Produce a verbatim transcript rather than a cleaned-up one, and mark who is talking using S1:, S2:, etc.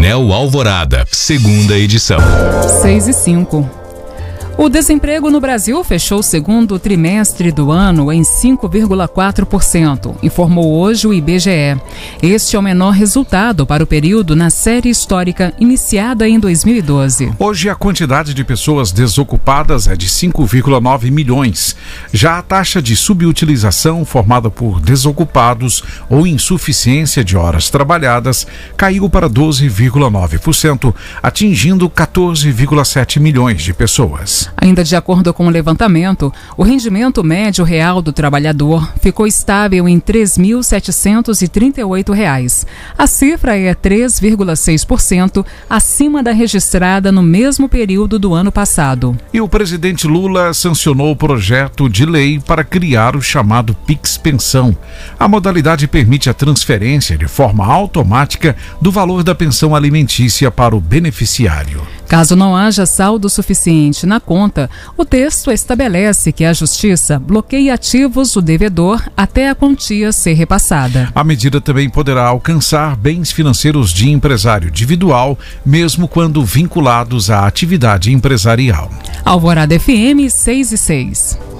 S1: Jornal Alvorada, segunda edição.
S2: seis e cinco. O desemprego no Brasil fechou o segundo trimestre do ano em cinco vírgula quatro por cento, informou hoje o I B G E. Este é o menor resultado para o período na série histórica iniciada em dois mil e doze.
S3: Hoje a quantidade de pessoas desocupadas é de cinco vírgula nove milhões. Já a taxa de subutilização, formada por desocupados ou insuficiência de horas trabalhadas, caiu para doze vírgula nove por cento, atingindo quatorze vírgula sete milhões de pessoas.
S2: Ainda de acordo com o levantamento, o rendimento médio real do trabalhador ficou estável em três mil setecentos e trinta e oito reais. A cifra é três vírgula seis por cento acima da registrada no mesmo período do ano passado.
S3: E o presidente Lula sancionou o projeto de lei para criar o chamado Pix Pensão. A modalidade permite a transferência de forma automática do valor da pensão alimentícia para o beneficiário.
S2: Caso não haja saldo suficiente na conta, o texto estabelece que a Justiça bloqueie ativos do devedor até a quantia ser repassada.
S3: A medida também poderá alcançar bens financeiros de empresário individual, mesmo quando vinculados à atividade empresarial.
S2: Alvorada F M seis e seis.